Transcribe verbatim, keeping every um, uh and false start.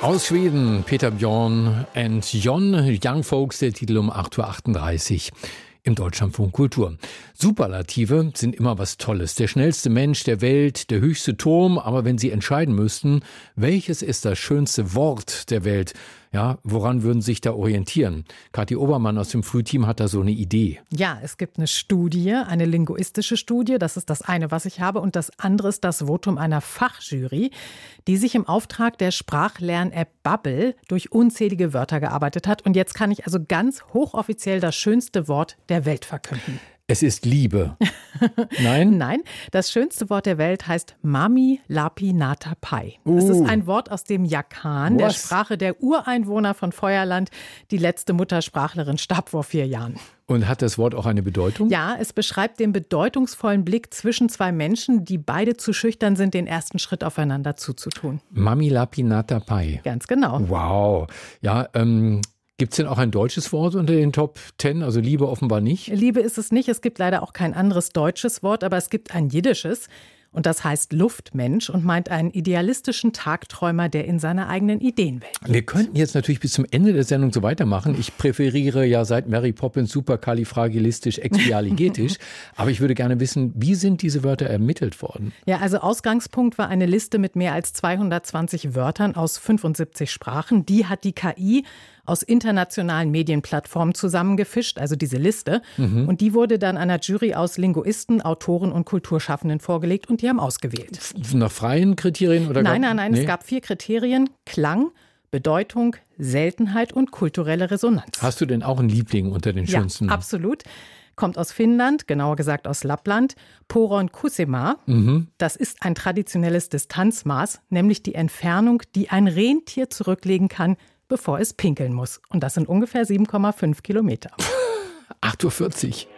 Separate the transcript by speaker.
Speaker 1: Aus Schweden, Peter Bjorn and John, Young Folks, der Titel um acht Uhr achtunddreißig im Deutschlandfunk Kultur. Superlative sind immer was Tolles. Der schnellste Mensch der Welt, der höchste Turm. Aber wenn Sie entscheiden müssten, welches ist das schönste Wort der Welt, ja, woran würden Sie sich da orientieren? Kathi Obermann aus dem Frühteam hat da so eine Idee.
Speaker 2: Ja, es gibt eine Studie, eine linguistische Studie. Das ist das eine, was ich habe. Und das andere ist das Votum einer Fachjury, die sich im Auftrag der Sprachlern-App Babbel durch unzählige Wörter gearbeitet hat. Und jetzt kann ich also ganz hochoffiziell das schönste Wort der Welt verkünden.
Speaker 1: Es ist Liebe. Nein?
Speaker 2: Nein, das schönste Wort der Welt heißt Mami Lapi Nata Pai.
Speaker 1: Uh.
Speaker 2: Es ist ein Wort aus dem Yakan, der
Speaker 1: Was?
Speaker 2: Sprache der Ureinwohner von Feuerland. Die letzte Muttersprachlerin starb vor vier Jahren.
Speaker 1: Und hat das Wort auch eine Bedeutung?
Speaker 2: Ja, es beschreibt den bedeutungsvollen Blick zwischen zwei Menschen, die beide zu schüchtern sind, den ersten Schritt aufeinander zuzutun.
Speaker 1: Mami Lapi Nata Pai.
Speaker 2: Ganz genau.
Speaker 1: Wow. Ja, ähm... Gibt es denn auch ein deutsches Wort unter den Top Ten? Also Liebe offenbar nicht.
Speaker 2: Liebe ist es nicht. Es gibt leider auch kein anderes deutsches Wort, aber es gibt ein jiddisches. Und das heißt Luftmensch und meint einen idealistischen Tagträumer, der in seiner eigenen Ideenwelt lebt.
Speaker 1: Wir könnten jetzt natürlich bis zum Ende der Sendung so weitermachen. Ich präferiere ja seit Mary Poppins superkalifragilistisch expialigetisch. Aber ich würde gerne wissen, wie sind diese Wörter ermittelt worden?
Speaker 2: Ja, also Ausgangspunkt war eine Liste mit mehr als zweihundertzwanzig Wörtern aus fünfundsiebzig Sprachen. Die hat die K I aus internationalen Medienplattformen zusammengefischt, also diese Liste. Mhm. Und die wurde dann einer Jury aus Linguisten, Autoren und Kulturschaffenden vorgelegt und die haben ausgewählt.
Speaker 1: Nach freien Kriterien? Oder
Speaker 2: nein,
Speaker 1: gar,
Speaker 2: nein, nein,
Speaker 1: nee.
Speaker 2: Es gab vier Kriterien: Klang, Bedeutung, Seltenheit und kulturelle Resonanz.
Speaker 1: Hast du denn auch einen Liebling unter den schönsten?
Speaker 2: Ja, absolut. Kommt aus Finnland, genauer gesagt aus Lappland. Poron Kusema, mhm. Das ist ein traditionelles Distanzmaß, nämlich die Entfernung, die ein Rentier zurücklegen kann, bevor es pinkeln muss. Und das sind ungefähr sieben Komma fünf Kilometer.
Speaker 1: acht Uhr vierzig.